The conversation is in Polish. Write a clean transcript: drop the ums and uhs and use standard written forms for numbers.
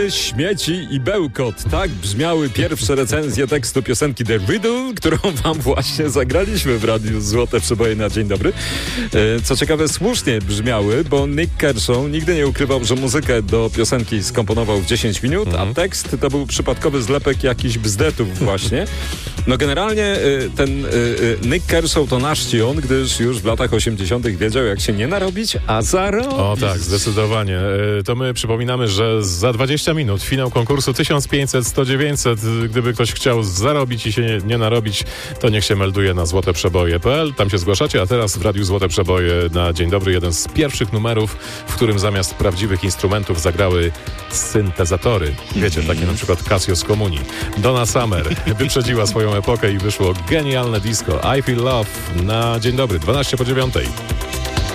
Śmieci i bełkot. Tak brzmiały pierwsze recenzje tekstu piosenki The Riddle, którą wam właśnie zagraliśmy w Radiu Złote Przeboje na Dzień Dobry. Co ciekawe, słusznie brzmiały, bo Nick Kershaw nigdy nie ukrywał, że muzykę do piosenki skomponował w 10 minut, a tekst to był przypadkowy zlepek jakichś bzdetów właśnie. No generalnie ten Nick Kershaw to nasz Tion, gdyż już w latach 80. wiedział, jak się nie narobić, a zarobić. O tak, zdecydowanie. To my przypominamy, że za 20 minut finał konkursu 1500-100-900. Gdyby ktoś chciał zarobić i się nie narobić, to niech się melduje na złoteprzeboje.pl. Tam się zgłaszacie, a teraz w Radiu Złote Przeboje na Dzień Dobry jeden z pierwszych numerów, w którym zamiast prawdziwych instrumentów zagrały syntezatory. Wiecie, takie na przykład Casio z Komunii. Donna Summer wyprzedziła swoją epokę i wyszło genialne disco I Feel Love na Dzień Dobry, 12 po 9.